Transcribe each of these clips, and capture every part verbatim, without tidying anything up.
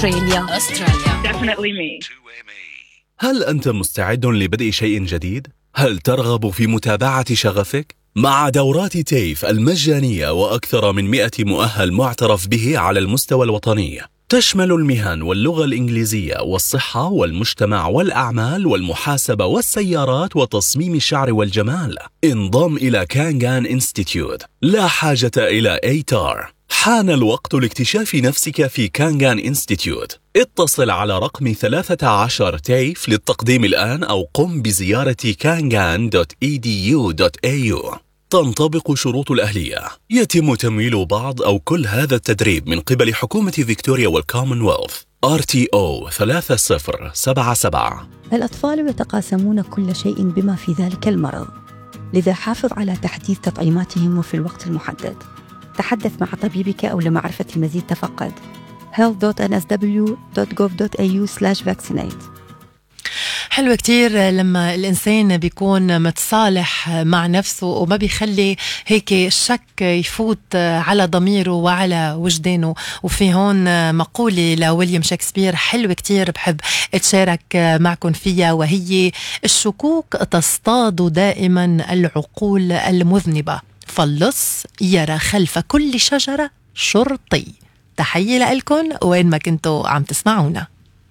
أستراليا. أستراليا. Definitely me. هل أنت مستعد لبدء شيء جديد؟ هل ترغب في متابعة شغفك؟ مع دورات تيف المجانية وأكثر من مئة مؤهل معترف به على المستوى الوطني، تشمل المهن واللغة الإنجليزية والصحة والمجتمع والأعمال والمحاسبة والسيارات وتصميم الشعر والجمال. انضم إلى كانغان إنستيتيوت، لا حاجة إلى إيتار. حان الوقت لاكتشاف نفسك في كانغان إنستيتيوت. اتصل على رقم ثلاثة عشر تيف للتقديم الآن أو قم بزيارة كانغان دوت إي دي يو دوت إيه يو. تنطبق شروط الأهلية. يتم تمويل بعض أو كل هذا التدريب من قبل حكومة فيكتوريا والكومنولث. آر تي أو ثلاثة صفر سبعة سبعة. الأطفال يتقاسمون كل شيء بما في ذلك المرض، لذا حافظ على تحديث تطعيماتهم وفي الوقت المحدد. تحدث مع طبيبك أو لمعرفة المزيد تفقد health dot n s w dot gov dot a u slash vaccinate. حلوة كتير لما الإنسان بيكون متصالح مع نفسه وما بيخلي هيك الشك يفوت على ضميره وعلى وجدانه. وفي هون مقولة لويليام شكسبير حلوة كتير بحب اتشارك معكم فيها، وهي: الشكوك تصطاد دائما العقول المذنبة، فاللص يرى خلف كل شجرة شرطي. تحية لكم وين ما كنتوا عم تسمعونا.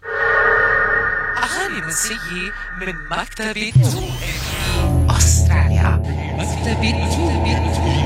أغاني نسية من مكتبة أستراليا. مكتبة